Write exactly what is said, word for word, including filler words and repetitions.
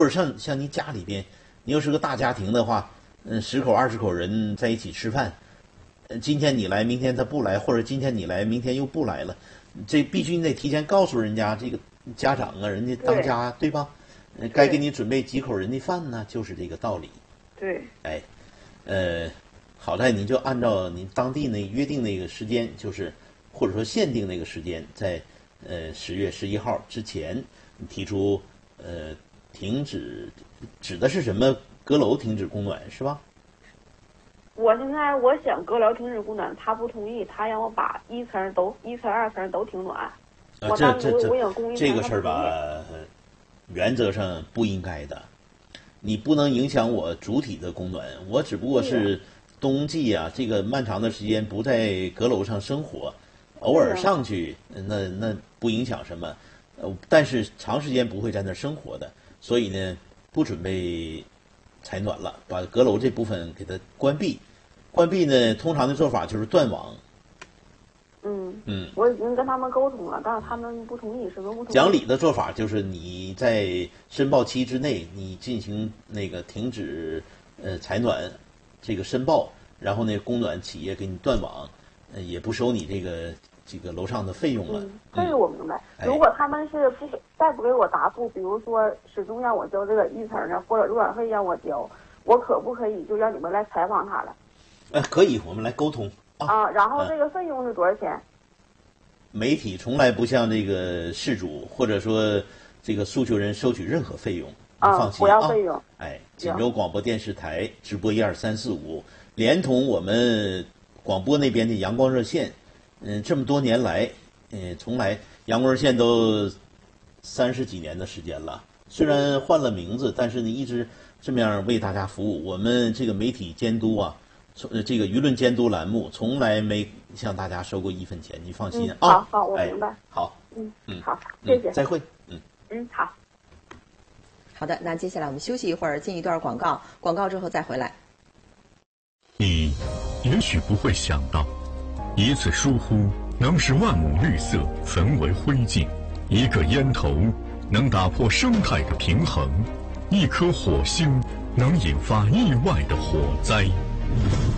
或者像像你家里边，你要是个大家庭的话，嗯，十口二十口人在一起吃饭，呃，今天你来，明天他不来，或者今天你来，明天又不来了，这必须你得提前告诉人家这个家长啊，人家当家 对, 对吧？呃，该给你准备几口人的饭呢，就是这个道理。 对。 哎，呃，好在你就按照你当地那约定那个时间，就是或者说限定那个时间，在呃十月十一号之前提出呃。停止指的是什么？阁楼停止供暖是吧？ 我现在我想阁楼停止供暖，他不同意，他让我把一层都一层二层都停暖。 啊，这这这这个事儿吧，原则上不应该的。你不能影响我主体的供暖，我只不过是冬季啊，这个漫长的时间不在阁楼上生活，偶尔上去，那那不影响什么。呃，但是长时间不会在那儿生活的。所以呢，不准备采暖了，把阁楼这部分给它关闭。关闭呢，通常的做法就是断网。 嗯嗯， 我已经跟他们沟通了，但是他们不同意，始终不同意。 讲理的做法就是你在申报期之内，你进行那个停止呃采暖这个申报，然后呢，供暖企业给你断网，呃，也不收你这个。这个楼上的费用了， 嗯，这个我明白。嗯、如果他们是不再不给我答复，比如说始终让我交这个一层的，或者入管费让我交，我可不可以就让你们来采访他了？ 呃，可以，我们来沟通啊。啊，然后这个费用是多少钱？ 媒体从来不向这个事主或者说这个诉求人收取任何费用， 啊， 放心不要费用。 啊、哎，锦州广播电视台直播一二三四五，连同我们广播那边的阳光热线。嗯，这么多年来，嗯，从来阳光热线都三十几年的时间了。虽然换了名字，但是呢，一直这么样为大家服务。我们这个媒体监督啊，从这个舆论监督栏目，从来没向大家收过一分钱，你放心、 嗯、 啊。 好，好，我明白。 哎、好， 嗯嗯， 好，谢谢、 嗯，再会。嗯嗯，好。 好的，那接下来我们休息一会儿，进一段广告，广告之后再回来。 你也许不会想到。一次疏忽能使万亩绿色焚为灰烬，一个烟头能打破生态的平衡，一颗火星能引发意外的火灾。